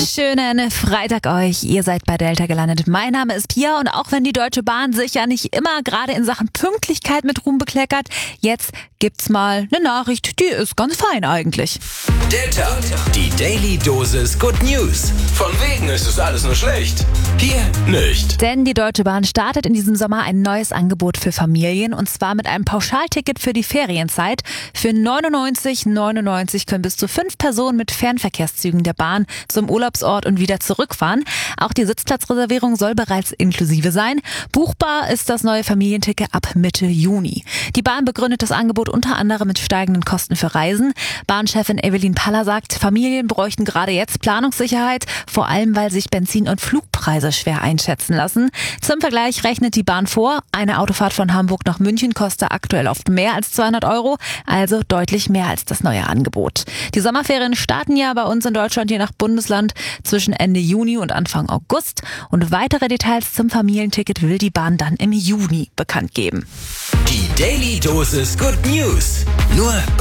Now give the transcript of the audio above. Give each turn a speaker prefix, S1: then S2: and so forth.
S1: Schönen Freitag euch. Ihr seid bei Delta gelandet. Mein Name ist Pia und auch wenn die Deutsche Bahn sich ja nicht immer gerade in Sachen Pünktlichkeit mit Ruhm bekleckert, jetzt gibt's mal eine Nachricht, die ist ganz fein eigentlich.
S2: Delta, die Daily Dosis Good News. Von wegen ist es alles nur schlecht. Hier nicht.
S1: Denn die Deutsche Bahn startet in diesem Sommer ein neues Angebot für Familien und zwar mit einem Pauschalticket für die Ferienzeit. Für 99,99 können bis zu 5 Personen mit Fernverkehrszügen der Bahn zum Urlaubsort und wieder zurückfahren. Auch die Sitzplatzreservierung soll bereits inklusive sein. Buchbar ist das neue Familienticket ab Mitte Juni. Die Bahn begründet das Angebot unter anderem mit steigenden Kosten für Reisen. Bahnchefin Evelyn Paller sagt, Familien bräuchten gerade jetzt Planungssicherheit, vor allem weil sich Benzin- und Flugpreise schwer einschätzen lassen. Zum Vergleich rechnet die Bahn vor, eine Autofahrt von Hamburg nach München kostet aktuell oft mehr als 200 €, also deutlich mehr als das neue Angebot. Die Sommerferien starten ja bei uns in Deutschland je nach Bundesland zwischen Ende Juni und Anfang August und weitere Details zum Familienticket will die Bahn dann im Juni bekannt geben.
S2: Die Daily Dosis Good News. Nur bei